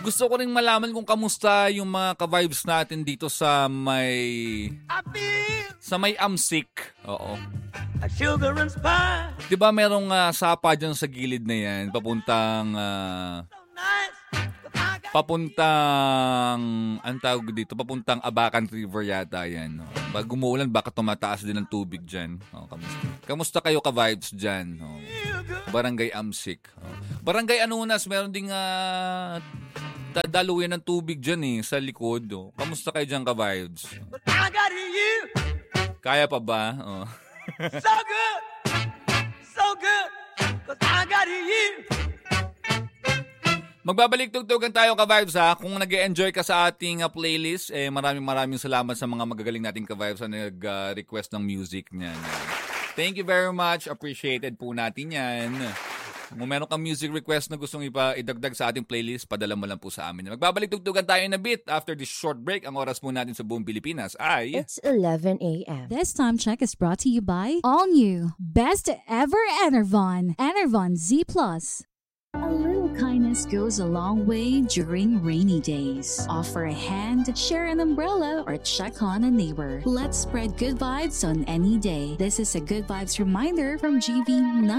gusto ko rin malaman kung kamusta yung mga ka-vibes natin dito sa may Amsik. Oo. Diba merong sapa dyan sa gilid na yan, papuntang, ang tawag dito, papuntang Abacan River yata yan. No? Pag umuulan, baka tumataas din ang tubig dyan. Oh, kamusta kayo ka-vibes dyan? Oh. Barangay Amsik. Oh. Barangay Anunas, meron ding daluyan ng tubig dyan sa likod. Oh. Kamusta kayo dyan ka-vibes? Kaya pa ba? Oh. So good! So good! 'Cause I got you! Magbabalik tugtugan tayo ka-vibes ha. Kung nag-enjoy ka sa ating playlist, maraming salamat sa mga magagaling nating ka-vibes na nag-request ng music niyan. Thank you very much. Appreciated po natin yan. Kung meron kang music request na gustong idagdag sa ating playlist, padala mo lang po sa amin. Magbabalik tugtugan tayo in a bit after this short break. Ang oras po natin sa buong Pilipinas ay... It's 11 a.m. This time check is brought to you by All New Best Ever Enervon Z+. A little kindness goes a long way during rainy days. Offer a hand, share an umbrella, or check on a neighbor. Let's spread good vibes on any day. This is a Good Vibes reminder from GV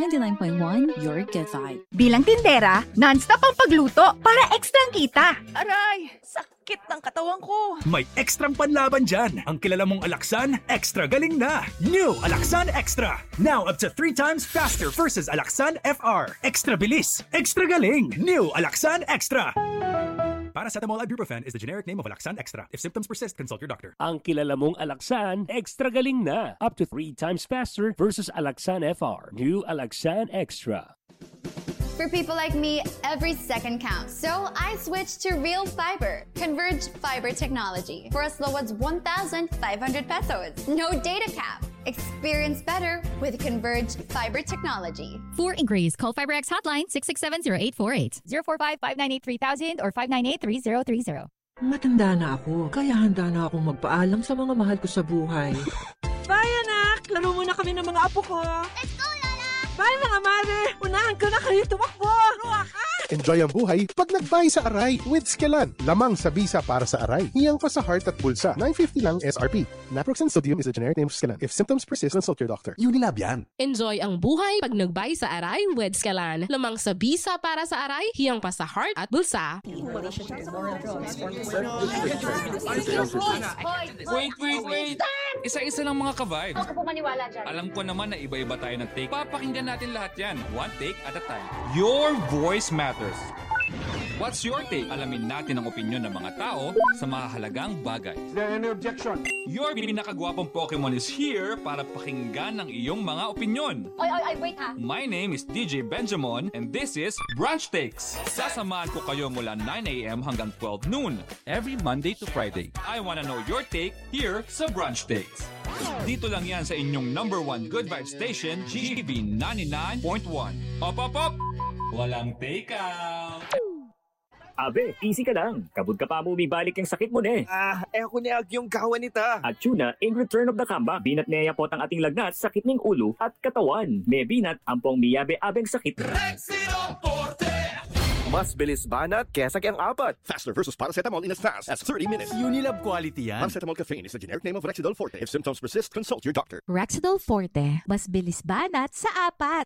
99.1, your good vibe. Bilang tindera, non-stop ang pagluto para ekstrang kita. Aray! Sakit ng katawan ko! May ekstrang panlaban dyan. Ang kilala mong Alaxan, extra galing na. New Alaxan Extra. Now up to 3 times faster versus Alaxan FR. Extra bilis, extra galing. New Alaxan Extra. Paracetamol Ibuprofen is the generic name of Alaxan Extra. If symptoms persist, consult your doctor. Ang kilala mong Alaxan, extra galing na. Up to 3 times faster versus Alaxan FR. New Alaxan Extra. For people like me, every second counts. So I switched to Real Fiber, Converge Fiber Technology, for as low as 1,500 pesos. No data cap. Experience better with Converge Fiber Technology. For inquiries, call FiberX hotline 667-0848, 045-598-3000 or 598-3030. Matanda na ako, kaya handa na akong magpaalam sa mga mahal ko sa buhay. Bye, anak! Laro muna kami ng mga apo ko. Let's go, Lola! Bye, mga mare! Unahan ko na kayo tumakbo! Enjoy ang buhay pag nag-buy sa Aray with Skelan. Lamang sa bisa para sa Aray. Hiyang pa sa heart at bulsa. $9.50 lang SRP. Naproxen sodium is a generic name of Skelan. If symptoms persist, consult your doctor. Unilab yan. Enjoy ang buhay pag nag-buy sa Aray with Skelan. Lamang sa bisa para sa Aray. Hiyang pa sa heart at bulsa. Wait! Isa-isa lang mga ka-vibes. Huwag ka po maniwala dyan. Alam ko naman na iba-iba tayo ng take. Papakinggan natin lahat yan. One take at a time. Your voice matters. What's your take? Alamin natin ang opinion ng mga tao sa mahalagang bagay. Is there any objection? Your pinakagwapong Pokemon is here para pakinggan ang iyong mga opinion. Oy, wait ha. My name is DJ Benjamin and this is Brunch Takes. Sasamahan ko kayo mula 9 a.m. hanggang 12 noon. Every Monday to Friday. I wanna know your take here sa Brunch Takes. Dito lang yan sa inyong #1 Good Vibe Station, GV 99.1. Op! Walang take out! Abe, easy ka lang. Kabud ka pa mo umibalik yung sakit mo ne. Ako ni yung kawan nita. At tuna, in return of the comeback, binat niya po ang ating lagnat, sakit ng ulo at katawan. May binat, ampong miyabe-abeng sakit. Rexidol Forte! Mas bilis banat kesa kayang apat. Faster versus paracetamol in as fast as 30 minutes. Unilab quality yan. Paracetamol caffeine is the generic name of Rexidol Forte. If symptoms persist, consult your doctor. Rexidol Forte, mas bilis banat sa apat.